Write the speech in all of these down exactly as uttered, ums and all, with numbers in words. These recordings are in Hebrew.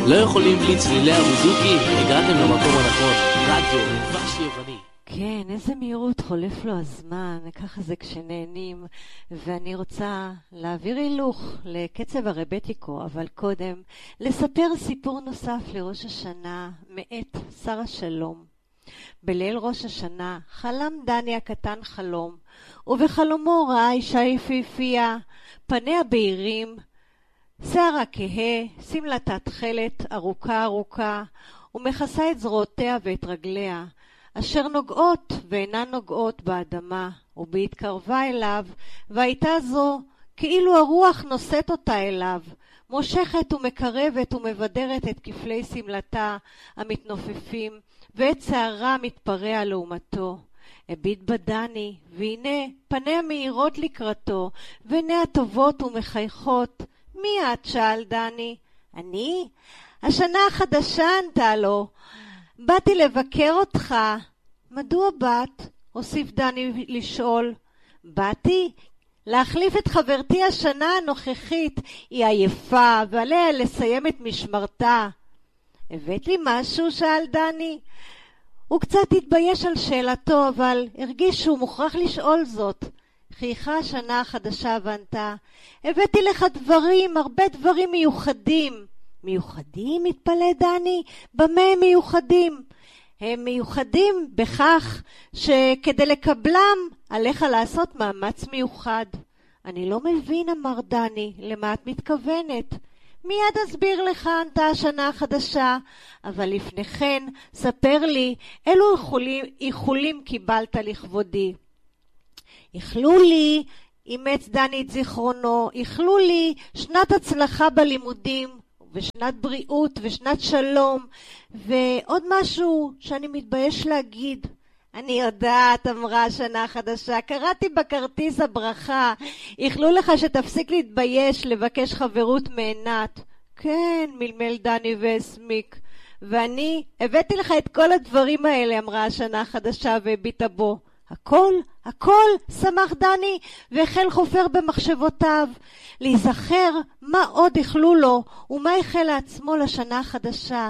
לא יכולים בלי צלילי הבוזוקי, הגעתם למקום הנכון, רדיו, דבש יווני. כן, איזה מהירות חולף לו הזמן, ככה זה כשנהנים, ואני רוצה להעביר הילוך לקצב הרבטיקו, אבל קודם לספר סיפור נוסף לראש השנה מאת שר השלום. בליל ראש השנה חלם דני הקטן חלום, ובחלומו ראה אישה יפהפייה, פניה בהירים, שערה כהה, שמלתה תכלת ארוכה ארוכה, ומכסה את זרועותיה ואת רגליה, אשר נוגעות ואינן נוגעות באדמה, ובהתקרבה אליו, והייתה זו כאילו הרוח נושאת אותה אליו, מושכת ומקרבת ומבדרת את כפלי שמלתה המתנופפים, ואת שערה מתפרע לעומתו. הביט בדני, והנה פניה מהירות לקראתו, ועיניה טובות ומחייכות. מי את? שאל דני. אני? השנה החדשה, ענתה לו. באתי לבקר אותך. מדוע באת? הוסיף דני לשאול. באתי להחליף את חברתי השנה הנוכחית, היא עייפה ועליה לסיים את משמרתה. הבאת לי משהו? שאל דני. הוא קצת התבייש על שאלתו, אבל הרגיש שהוא מוכרח לשאול זאת. חייכה השנה החדשה וענתה, הבאתי לך דברים, הרבה דברים מיוחדים. מיוחדים? התפלא דני, במה הם מיוחדים? הם מיוחדים בכך שכדי לקבלם עליך לעשות מאמץ מיוחד. אני לא מבין, אמר דני, למה את מתכוונת? מיד אסביר לך, ענתה השנה החדשה, אבל לפני כן ספר לי אילו איחולים, איחולים קיבלת לכבודי. איחלו לי, אימץ דני את זיכרונו, איחלו לי שנת הצלחה בלימודים, ושנת בריאות ושנת שלום, ועוד משהו שאני מתבייש להגיד. אני יודעת, אמרה השנה החדשה, קראתי בכרטיס הברכה, איחלו לך שתפסיק להתבייש לבקש חברות מעינת. כן, מלמל דני והסמיק, ואני הבאתי לך את כל הדברים האלה, אמרה השנה החדשה והביטה בו. הכל, הכל, שמח דני, והחל חופר במחשבותיו, להיזכר מה עוד איחלו לו, ומה איחל לעצמו לשנה החדשה.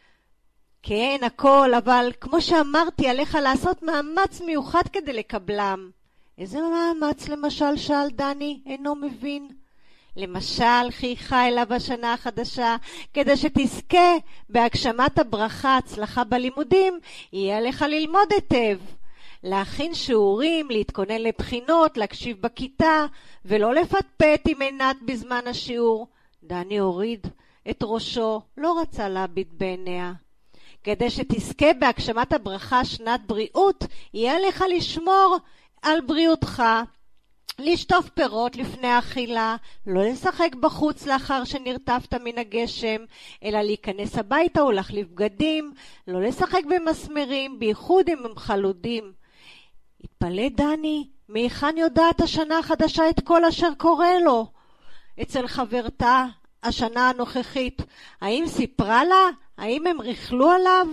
כן, הכל, אבל כמו שאמרתי, עליך לעשות מאמץ מיוחד כדי לקבלם. איזה מאמץ למשל? שאל דני, אינו מבין. למשל, חייכה אליו השנה החדשה, כדי שתזכה בהגשמת הברכה, הצלחה בלימודים, יהיה עליך ללמוד היטב. להכין שיעורים, להתכונן לבחינות, להקשיב בכיתה, ולא לפטפט עם עינת בזמן השיעור. דני הוריד את ראשו, לא רצה להביט בעיניה. כדי שתזכה בהגשמת הברכה שנת בריאות, יהיה לך לשמור על בריאותך, לשטוף פירות לפני אכילה, לא לשחק בחוץ לאחר שנרטפת מן הגשם, אלא להיכנס הביתה ולהחליף בגדים, לא לשחק במסמרים, בייחוד אם הם חלודים. התפלא דני, מהיכן יודעת השנה החדשה את כל אשר קורה לו? אצל חברתה השנה הנוכחית, האם סיפרה לה? האם הם ריחלו עליו?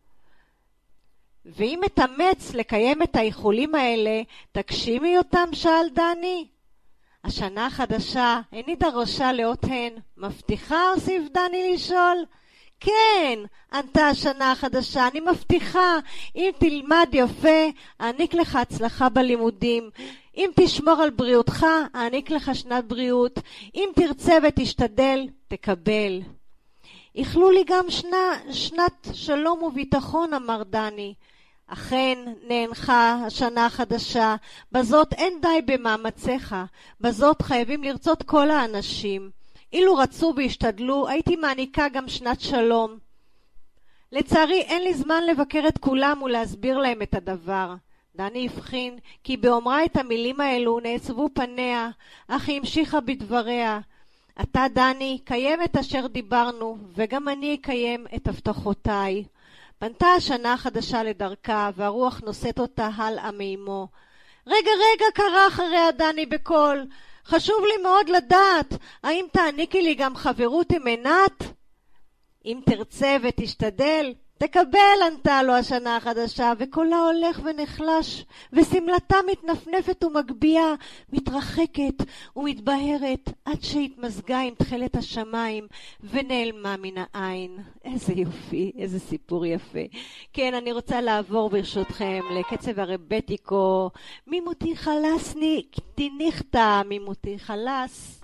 ואם מתאמץ לקיים את האיחולים האלה, תגשימי אותם? שאל דני. השנה החדשה הנידה ראשה לאות הן. מבטיחה? הוסיף דני לשאול. כן, ענתה השנה החדשה, אני מבטיחה, אם תלמד יפה, אעניק לך הצלחה בלימודים. אם תשמור על בריאותך, אעניק לך שנת בריאות. אם תרצה ותשתדל, תקבל. איחלו לי גם שנה, שנת שלום וביטחון, אמר דני. אכן נענך השנה החדשה, בזאת אין די במאמציך, בזאת חייבים לרצות כל האנשים. אילו רצו והשתדלו, הייתי מעניקה גם שנת שלום. לצערי אין לי זמן לבקר את כולם ולהסביר להם את הדבר. דני הבחין כי באומרה את המילים האלו נעצבו פניה, אך היא המשיכה בדבריה. אתה דני, קיים את אשר דיברנו, וגם אני אקיים את הבטחותיי. פנתה השנה החדשה לדרכה, והרוח נושאת אותה הלאה מאמו. רגע, רגע, קרא אחריה דני בקול. חשוב לי מאוד לדעת, האם תעניקי לי גם חברות עם עינת? אם תרצה ותשתדל, תקבל, ענתה לו השנה החדשה, וקולה הולך ונחלש, וסמלתה מתנפנפת ומגביעה, מתרחקת ומתבהרת, עד שהתמזגה עם תחילת השמיים, ונעלמה מן העין. איזה יופי, איזה סיפור יפה. כן, אני רוצה לעבור ברשותכם לקצב הרבטיקו, ממותי חלסני, תניחתה ממותי חלס.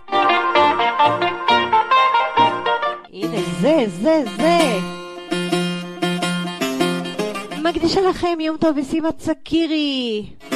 הנה זה, זה, זה. מקדישה לכם יום טוב וסימת סקירי.